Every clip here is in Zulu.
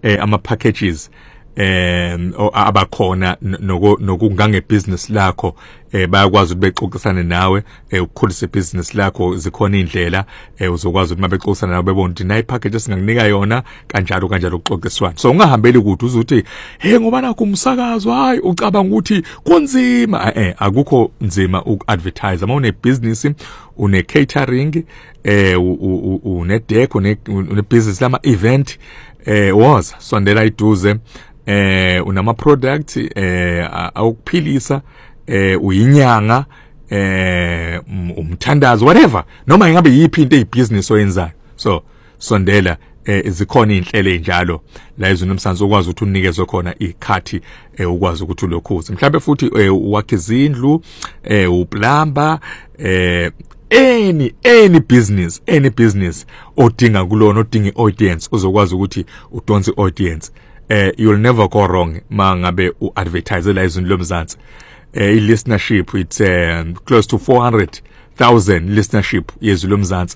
ama packages abakhona nokungange business lakho bayakwazi ukuthi bexoxisane nawe ukukhulisa business lakho zikhona indlela uzokwazi ukuthi mabexoxisana nawe bebona ukuthi nayi package esingakunika yona kanjalo ukuxoxiswana so ungahambeli ukuthi uzuthi hey ngoba nakho umsakazo hayi ucabanga ukuthi kunzima akukho nzima ukuadvertise uma une business une catering une deck une business lama event was sondela iduze unama product awukuphilisa uyinyanga umthandazo whatever noma ingabe yipi into eyibusiness oyenzayo so sondela zikhona inhlelo enjalo la izinomsanzo ukwazi ukuthi unikezwe khona ikhathi ukwazi ukuthi ulokhuze mhlawumbe futhi wakhe izindlu uplumber any business odinga kulona odinga audience uzokwazi ukuthi udonse audience you'll never go wrong mangabe uadvertise la izinto lomzansi listenership it's close to 400,000 listenership yezwi lomzansi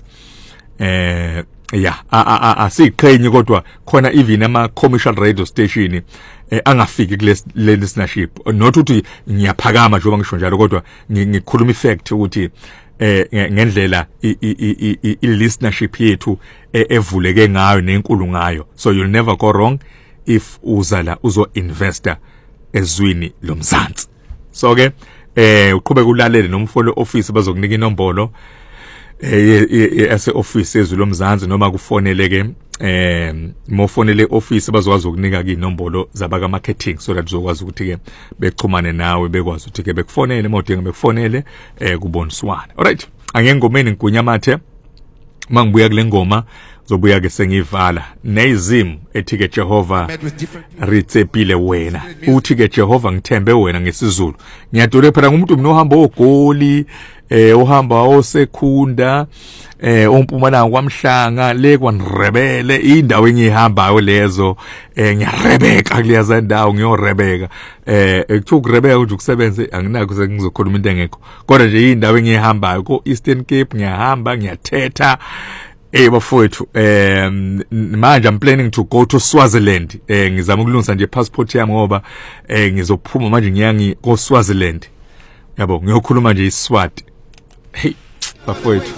asiqhenye kodwa khona even ama commercial radio station angafiki kule listenership not ukuthi ngiyaphakama njengoba ngisho njalo kodwa ngikhuluma effect ukuthi ngendlela i-listenership yethu evuleke ngayo nenkulu ngayo so you'll never go wrong if uzo investor ezwini lomzansi so ke uqhubeka ulalele nomfolo office bazokunika inombolo ese office ezwi lomzansi noma kufonele ke mofonele office bazokwazi ukunika ke inombolo zabaka marketing so that uzokwazi ukuthi ke bexhumane nawe bekwazi ukuthi ke bekufonele modinga bekufonele kuboniswana alright angengomeni ngkunyamathe mangibuya kule ngoma zobuya ke sengivala nezimu ethi ke Jehova ritsepile wena uthi ke Jehova ngithembe wena ngesizulu ngiyadole phela ngumuntu mnohamba ogoli uhamba osekhunda oMpumalanga kwaMhlanga le kwaNrebele indawo engihambayo lezo ngiyarebeka kulezo ndawo ngiyorebeka ekuthu ukurebeka nje ukusebenza anginakho sengizokhuluma into engekho kodwa nje indawo engihambayo ko Eastern Cape ngiyahamba ngiyathetha bafowethu manje I'm planning to go to Swaziland ngizama ukulungisa nje passport yami ngoba ngizophuma manje ngiyangi ko Swaziland yabo ngiyokhuluma nje iSwati hey bafowethu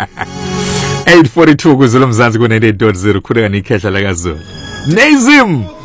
842 kuzolo mzansi ku 98.0 khuleka nikhehla la kaZulu Nezim